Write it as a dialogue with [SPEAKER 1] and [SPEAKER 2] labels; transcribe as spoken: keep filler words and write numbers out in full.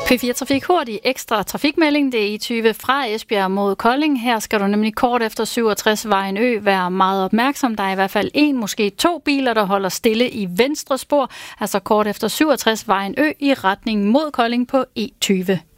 [SPEAKER 1] P fire Trafik hurtig ekstra trafikmelding. Det er E tyve fra Esbjerg mod Kolding. Her skal du nemlig kort efter syvogtres Vejen Ø være meget opmærksom. Der er i hvert fald en, måske to biler, der holder stille i venstre spor. Altså kort efter syvogtres Vejen Ø i retning mod Kolding på E tyve.